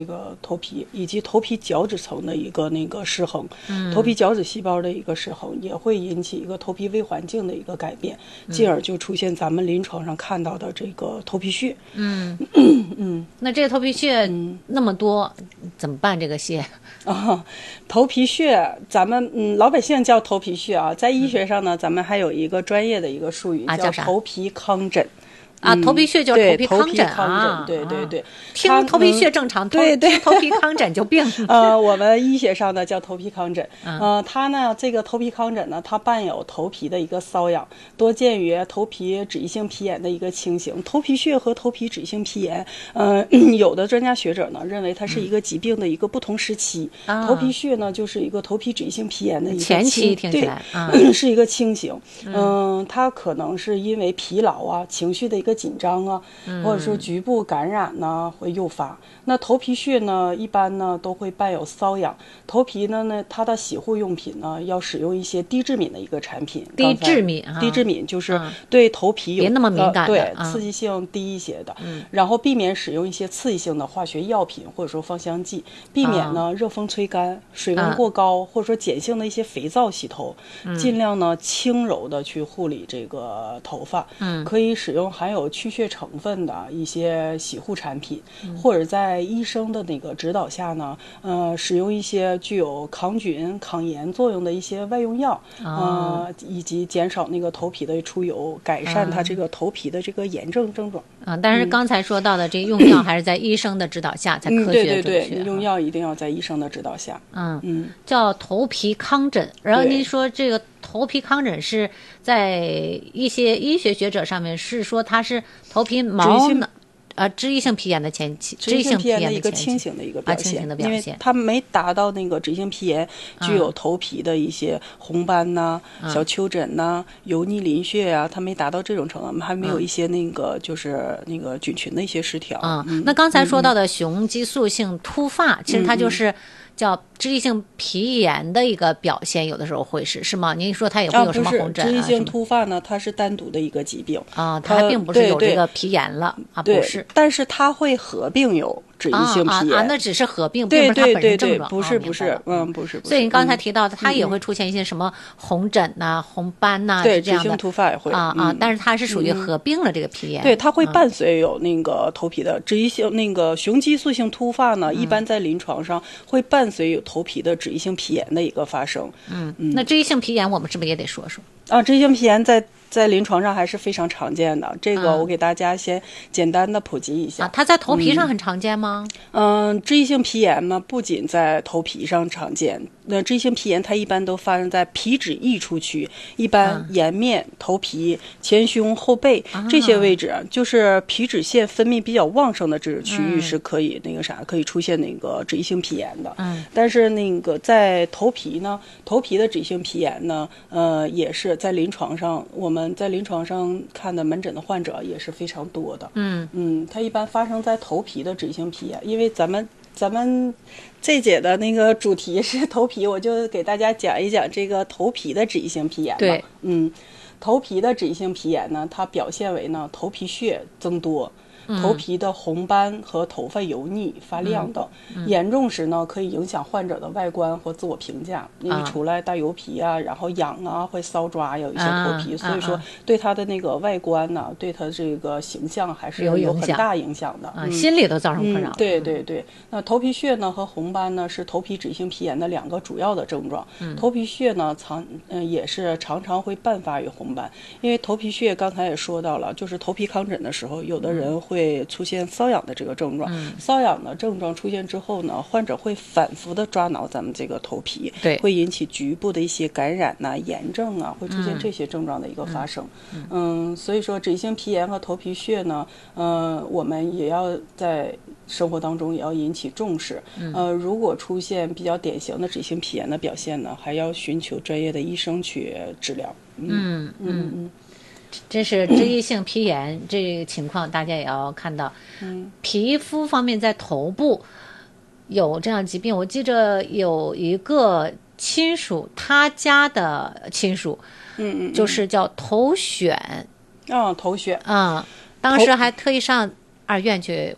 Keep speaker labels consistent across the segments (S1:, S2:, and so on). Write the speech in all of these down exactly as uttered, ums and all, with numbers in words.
S1: 这个头皮以及头皮角质层的一个那个失衡，嗯、头皮角质细胞的一个失衡也会引起一个头皮微环境的一个改变，嗯、进而就出现咱们临床上看到的这个头皮屑。
S2: 嗯
S1: 嗯，
S2: 那这个头皮屑那么多，嗯、怎么办？这个屑
S1: 啊，头皮屑，咱们嗯老百姓叫头皮屑啊，在医学上呢，嗯、咱们还有一个专业的一个术语、
S2: 啊、
S1: 叫头皮糠疹。
S2: 啊，头皮屑就是头皮糠疹
S1: 啊，对对对，
S2: 听头皮屑正常，
S1: 对对，
S2: 头皮糠疹就病。
S1: 呃，我们医学上的叫头皮糠疹，呃，它呢，这个头皮糠疹呢，它伴有头皮的一个瘙痒，多见于头皮脂溢性皮炎的一个情形。头皮屑和头皮脂溢性皮炎，呃，有的专家学者呢认为它是一个疾病的一个不同时期，嗯、头皮屑呢就是一个头皮脂溢性皮炎的一个
S2: 前期，听起来，
S1: 对，是一个轻型，嗯、呃，它可能是因为疲劳啊、情绪的一个紧张啊，或者说局部感染呢会诱发。那头皮屑呢，一般呢都会伴有瘙痒。头皮呢呢，它的洗护用品呢要使用一些低致敏的一个产品。
S2: 低致敏啊，
S1: 低致敏就是对头皮有
S2: 别那么敏感的，
S1: 呃、对、
S2: 啊、
S1: 刺激性低一些的。
S2: 嗯，
S1: 然后避免使用一些刺激性的化学药品或者说芳香剂，避免呢、啊、热风吹干、水温过高、啊、或者说碱性的一些肥皂洗头，嗯、尽量呢轻柔的去护理这个头发。
S2: 嗯，
S1: 可以使用含有去屑成分的一些洗护产品，嗯、或者在医生的那个指导下呢，呃，使用一些具有抗菌、抗炎作用的一些外用药，
S2: 哦、
S1: 呃，以及减少那个头皮的出油，改善它这个头皮的这个炎症症状。
S2: 啊、嗯，但是刚才说到的这用药还是在医生的指导下才科学
S1: 准确。嗯、对对对，用药一定要在医生的指导下。
S2: 嗯
S1: 嗯，
S2: 叫头皮糠疹，然后您说这个头皮糠疹是在一些医学学者上面是说它是头皮毛呢。呃，脂溢性皮炎的前期，
S1: 脂溢性皮炎
S2: 的
S1: 一个轻型的一个表现，
S2: 啊、轻型的表现，
S1: 因为它没达到那个脂溢性皮炎具有头皮的一些红斑呐、啊、嗯、小丘疹呐、啊、油腻淋血啊，它没达到这种程度，还没有一些那个、嗯、就是那个菌群的一些失调。
S2: 嗯，嗯那刚才说到的雄激素性突发，嗯、其实它就是叫脂溢性皮炎的一个表现，有的时候会是是吗？您说它也会有什么红疹啊？
S1: 脂溢性突发呢，它是单独的一个疾病
S2: 啊，它还并不是有这个皮炎了啊，不是，
S1: 但是它会合并有脂溢性皮炎
S2: 啊啊，那只是合并，并不是它本身症状，
S1: 不是不是，嗯，不是。
S2: 所以您刚才提到的，它也会出现一些什么红疹呐、红斑呐，
S1: 对，
S2: 这样的
S1: 脂溢性突发也会
S2: 啊啊，但是它是属于合并了这个皮炎，
S1: 对，它会伴随有那个头皮的脂溢性那个雄激素性突发呢，一般在临床上会伴随有头皮的脂溢性皮炎的一个发生。
S2: 嗯，那脂溢性皮炎我们是不是也得说说
S1: 啊？脂溢性皮炎在在临床上还是非常常见的，这个我给大家先简单的普及一下。
S2: 啊，它在头皮上很常见吗？
S1: 嗯，嗯脂溢性皮炎呢，不仅在头皮上常见，那脂溢性皮炎它一般都发生在皮脂溢出区，一般颜面、嗯、头皮、前胸、后背、啊、这些位置，就是皮脂腺分泌比较旺盛的这个区域是可以、嗯、那个啥，可以出现那个脂溢性皮炎的。
S2: 嗯，
S1: 但是那个在头皮呢，头皮的脂溢性皮炎呢，呃，也是在临床上我们。在临床上看的门诊的患者也是非常多的。
S2: 嗯
S1: 嗯，它一般发生在头皮的脂溢性皮炎，因为咱们咱们这节的那个主题是头皮，我就给大家讲一讲这个头皮的脂溢性皮炎吧。
S2: 对，
S1: 嗯，头皮的脂溢性皮炎呢，它表现为呢头皮屑增多。头皮的红斑和头发油腻、发亮等，
S2: 嗯嗯、
S1: 严重时呢，可以影响患者的外观或自我评价，因为出来大油皮啊，然后痒啊，会搔抓，有一些头皮，
S2: 啊、
S1: 所以说对他的那个外观呢，对他这个形象还是有很大影响的，
S2: 啊，嗯、心理都造成困扰、
S1: 嗯。对对对，那头皮屑呢和红斑呢是头皮脂溢性皮炎的两个主要的症状。
S2: 嗯、
S1: 头皮屑呢常嗯、呃、也是常常会伴发于红斑，因为头皮屑刚才也说到了，就是头皮糠疹的时候，有的人会会出现瘙痒的这个症状，
S2: 嗯、
S1: 瘙痒的症状出现之后呢，患者会反复的抓挠咱们这个头皮，
S2: 对，
S1: 会引起局部的一些感染呐、啊、炎症啊，会出现这些症状的一个发生。
S2: 嗯，
S1: 嗯嗯所以说脂溢性皮炎和头皮屑呢，呃，我们也要在生活当中也要引起重视。
S2: 嗯、
S1: 呃，如果出现比较典型的脂溢性皮炎的表现呢，还要寻求专业的医生去治疗。
S2: 嗯
S1: 嗯嗯。
S2: 嗯这是脂溢性皮炎这个情况，大家也要看到。
S1: 嗯，
S2: 皮肤方面在头部有这样疾病，我记着有一个亲属，他家的亲属，
S1: 嗯嗯，
S2: 就是叫头癣。
S1: 哦，头癣。
S2: 啊、嗯，当时还特意上二院去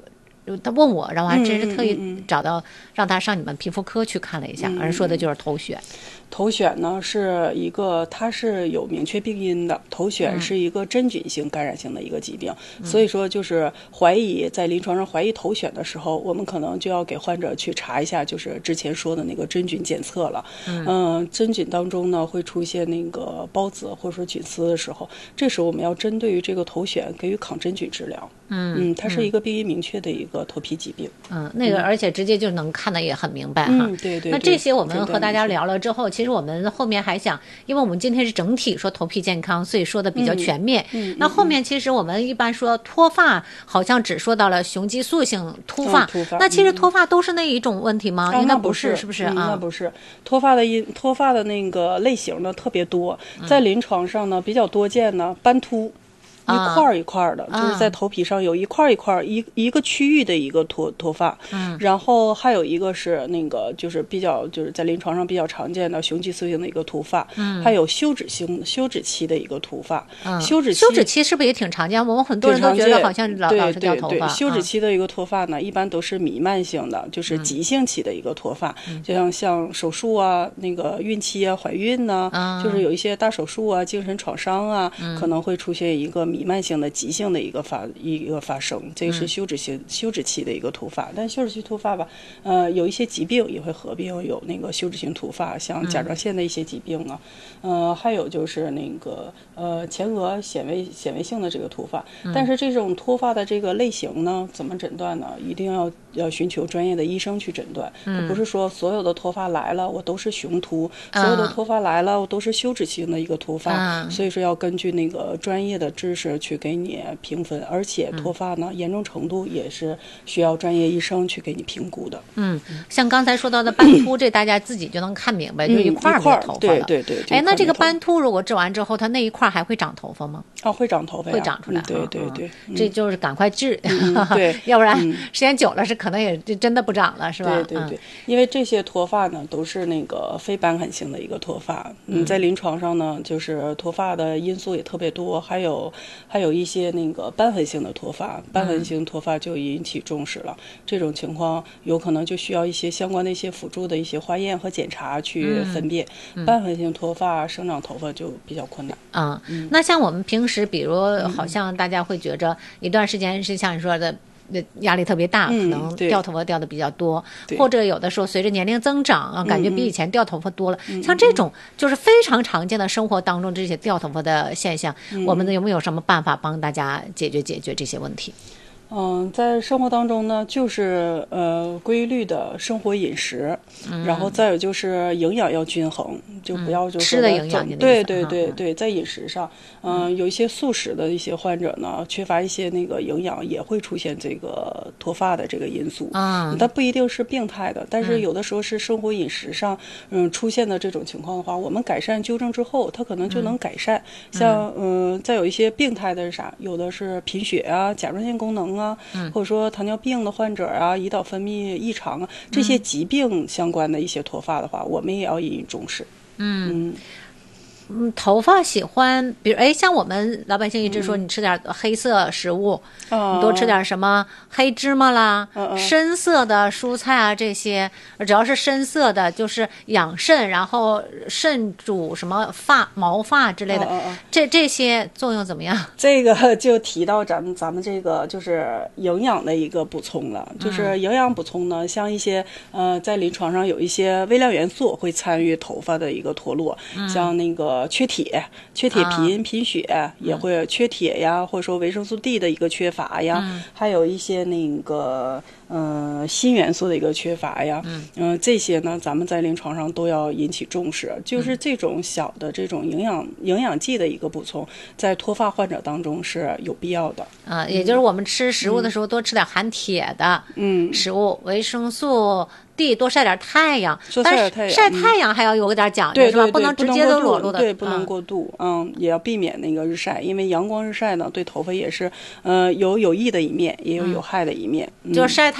S2: 他问我，然后还真是特意找到、嗯嗯嗯、让他上你们皮肤科去看了一下，人、嗯、说的就是头癣。
S1: 头癣呢是一个，它是有明确病因的。头癣是一个真菌性感染性的一个疾病，嗯、所以说就是怀疑在临床上怀疑头癣的时候，我们可能就要给患者去查一下，就是之前说的那个真菌检测了。嗯、呃，真菌当中呢会出现那个孢子或者说菌丝的时候，这时候我们要针对于这个头癣给予抗真菌治疗。嗯嗯，它是一个病因明确的一个头皮疾病。
S2: 嗯，那个而且直接就能看得也很明白哈。
S1: 嗯，对 对, 对。
S2: 那这些我们和大家聊了之后，其实我们后面还想，因为我们今天是整体说头皮健康，所以说的比较全面。嗯。嗯那后面其实我们一般说脱发，好像只说到了雄激素性秃发。嗯、秃发那其实脱发都是那一种问题吗？
S1: 嗯、
S2: 应该
S1: 不
S2: 是，是不是啊、嗯？
S1: 那不是，脱发的因脱发的那个类型呢特别多，在临床上呢比较多见呢斑秃。一块一块的、啊，就是在头皮上有一块一块一一个区域的一个脱脱发，嗯，然后还有一个是那个就是比较就是在临床上比较常见的雄激素性的一个秃发，嗯，还有休止性休止期的一个秃发，嗯，休止期
S2: 休止期是不是也挺常见？我们很多人都觉得好像老老是掉头发。
S1: 对对对，休止期的一个脱发呢，嗯、一般都是弥漫性的，就是急性期的一个脱发，嗯、就像像手术啊、那个孕期啊、怀孕呐、啊，嗯、就是有一些大手术啊、精神创伤啊，嗯、可能会出现一个弥漫性的急性的一个发一个发生，这个是休止性、嗯、休止期的一个突发。但休止期突发吧，呃，有一些疾病也会合并有那个休止性突发，像甲状腺的一些疾病啊，嗯、呃，还有就是那个呃前额显微显微性的这个突发。嗯、但是这种突发的这个类型呢，怎么诊断呢？一定要要寻求专业的医生去诊断，嗯、不是说所有的脱发来了我都是雄秃，嗯、所有的脱发来了我都是休止性的一个突发，嗯、所以说要根据那个专业的知识去给你评分，而且脱发呢、嗯、严重程度也是需要专业医生去给你评估的。
S2: 嗯，像刚才说到的斑秃，这大家自己就能看明白，嗯、就一块没有头发了。
S1: 对对对。
S2: 哎，那这个斑秃如果治完之后，它那一块还会长头发吗？
S1: 啊，会长头发呀，
S2: 会长出来。
S1: 嗯、对对对、
S2: 嗯，这就是赶快治，
S1: 嗯、对，
S2: 要不然时间久了是可能也就真的不长了，是吧？
S1: 对对对，嗯、因为这些脱发呢都是那个非瘢痕性的一个脱发。嗯，在临床上呢，就是脱发的因素也特别多，还有还有一些那个瘢痕性的脱发，瘢痕性脱发就引起重视了。嗯、这种情况有可能就需要一些相关的一些辅助的一些化验和检查去分辨。嗯嗯、瘢痕性脱发生长头发就比较困难。
S2: 啊、嗯，那像我们平时，比如好像大家会觉着一段时间是像你说的。压力特别大，可能掉头发掉的比较多，
S1: 嗯、
S2: 或者有的时候随着年龄增长啊，感觉比以前掉头发多了。嗯、像这种就是非常常见的生活当中这些掉头发的现象，嗯、我们有没有什么办法帮大家解决解决这些问题？
S1: 嗯，在生活当中呢，就是呃规律的生活饮食，嗯、然后再有就是营养要均衡，就不要就是
S2: 吃的营养。
S1: 对对对对，在饮食上，嗯、呃，有一些素食的一些患者呢，缺乏一些那个营养，也会出现这个脱发的这个因素。
S2: 嗯，
S1: 它不一定是病态的，但是有的时候是生活饮食上，嗯，出现的这种情况的话，我们改善纠正之后，它可能就能改善。嗯、像嗯、呃，再有一些病态的是啥？有的是贫血啊，甲状腺功能啊。嗯、或者说糖尿病的患者啊，胰岛分泌异常啊，这些疾病相关的一些脱发的话，嗯、我们也要引以重视。
S2: 嗯嗯。嗯，头发喜欢，比如哎，像我们老百姓一直说，你吃点黑色食物，嗯、你多吃点什么黑芝麻啦，嗯、深色的蔬菜啊，这些只要是深色的，就是养肾，然后肾主什么发毛发之类的，
S1: 嗯、
S2: 这这些作用怎么样？
S1: 这个就提到咱们咱们这个就是营养的一个补充了，就是营养补充呢，像一些呃在临床上有一些微量元素会参与头发的一个脱落，嗯、像那个。缺铁、缺铁贫、啊、贫血也会缺铁呀，或者说维生素 D 的一个缺乏呀，嗯、还有一些那个呃锌元素的一个缺乏呀，嗯、呃，这些呢，咱们在临床上都要引起重视。就是这种小的这种营养营养剂的一个补充，在脱发患者当中是有必要的。
S2: 啊，也就是我们吃食物的时候多吃点含铁的食物，嗯、维生素。地多晒点太阳，但是晒太阳还要有点讲究，
S1: 嗯、
S2: 是吧？不能直接都裸露的，
S1: 对，不能过度，嗯，嗯也要避免那个日晒，因为阳光日晒呢，对头发也是，呃，有有益的一面，也有有害的一面。
S2: 嗯、就是晒太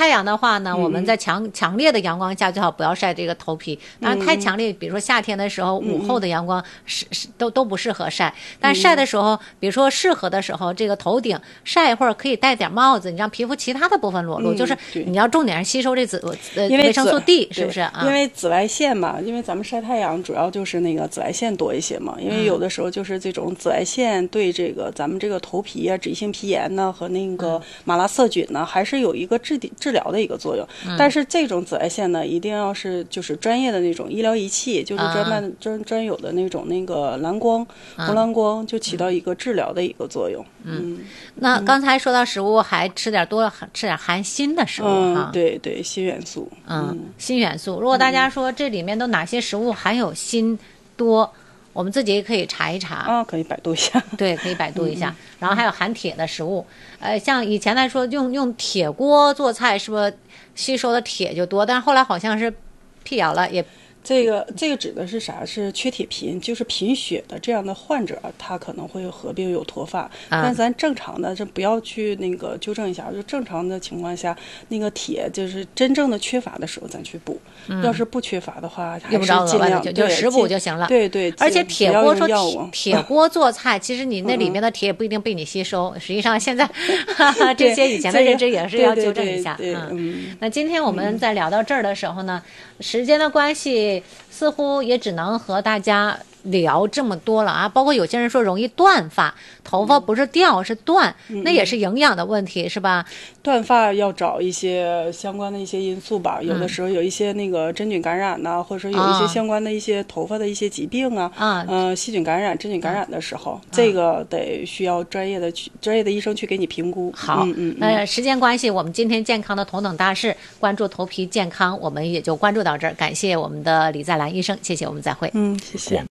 S2: 太阳的话呢，
S1: 嗯、
S2: 我们在强强烈的阳光下最好不要晒这个头皮。当然太强烈，比如说夏天的时候，午后的阳光是是都都不适合晒。但晒的时候，比如说适合的时候，这个头顶晒一会儿可以戴点帽子，你让皮肤其他的部分裸露。
S1: 嗯、
S2: 就是你要重点是吸收这紫呃
S1: 因为
S2: 维生素 D， 是不是啊？
S1: 因为紫外线嘛，因为咱们晒太阳主要就是那个紫外线多一些嘛。因为有的时候就是这种紫外线对这个咱们这个头皮啊、脂溢性皮炎呢和那个马拉色菌呢，还是有一个治治疗的一个作用。嗯、但是这种紫外线呢，一定要是就是专业的那种医疗仪器，就是专门、嗯、专专有的那种那个蓝光、红蓝光，就起到一个治疗的一个作用。
S2: 嗯，嗯那刚才说到食物，还吃点多吃点含锌的食物哈。
S1: 嗯，对对，锌元素。
S2: 嗯，锌元素。如果大家说这里面都哪些食物含有锌多？我们自己也可以查一查
S1: 啊，可以百度一下。
S2: 对，可以百度一下。嗯、然后还有含铁的食物，呃，像以前来说用用铁锅做菜，是不是吸收的铁就多？但是后来好像是辟谣了，也。
S1: 这个这个指的是啥？是缺铁贫，就是贫血的这样的患者，他可能会合并有脱发。啊、但咱正常的，这不要去那个纠正一下，就正常的情况下，那个铁就是真正的缺乏的时候咱去补。嗯、要是不缺乏的话，还是尽量
S2: 就就食补就行了。
S1: 对对。
S2: 而且铁锅说铁锅做菜，其实你那里面的铁也不一定被你吸收。嗯、实际上现在哈哈这些以前的认知也是要纠正一下。
S1: 对对对对
S2: 嗯。那今天我们在聊到这儿的时候呢，嗯、时间的关系。似乎也只能和大家聊这么多了啊，包括有些人说容易断发，头发不是掉是断，
S1: 嗯、
S2: 那也是营养的问题，是吧？
S1: 断发要找一些相关的一些因素吧，有的时候有一些那个真菌感染呐、啊，嗯、或者说有一些相关的一些头发的一些疾病啊，啊，呃，细菌感染、真菌感染的时候，嗯、这个得需要专业的去专业的医生去给你评估。
S2: 好，
S1: 嗯嗯，
S2: 那时间关系，我们今天健康的头等大事，关注头皮健康，我们也就关注到这儿。感谢我们的李在兰医生，谢谢，我们再会。
S1: 嗯，谢谢。